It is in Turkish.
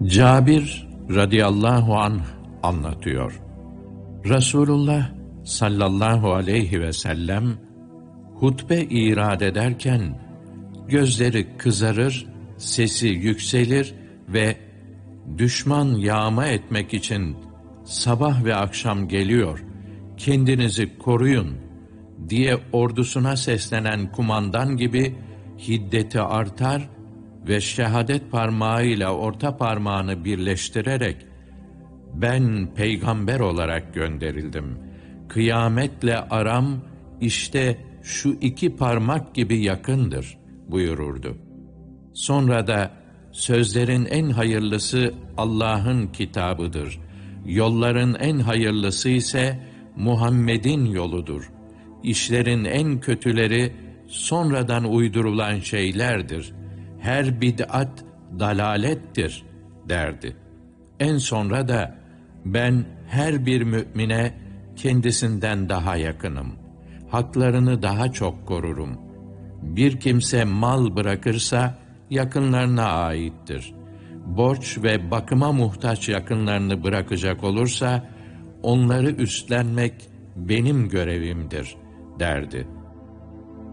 Cabir radıyallahu anh anlatıyor. Resulullah sallallahu aleyhi ve sellem hutbe irad ederken gözleri kızarır, sesi yükselir ve düşman yağma etmek için sabah ve akşam geliyor, kendinizi koruyun diye ordusuna seslenen kumandan gibi hiddeti artar ve şehadet parmağıyla orta parmağını birleştirerek ben peygamber olarak gönderildim. Kıyametle aram işte şu iki parmak gibi yakındır buyururdu. Sonra da sözlerin en hayırlısı Allah'ın kitabıdır. Yolların en hayırlısı ise Muhammed'in yoludur. İşlerin en kötüleri sonradan uydurulan şeylerdir. Her bid'at dalalettir derdi. En sonra da ben her bir mümine kendisinden daha yakınım. Haklarını daha çok korurum. Bir kimse mal bırakırsa yakınlarına aittir. Borç ve bakıma muhtaç yakınlarını bırakacak olursa onları üstlenmek benim görevimdir derdi.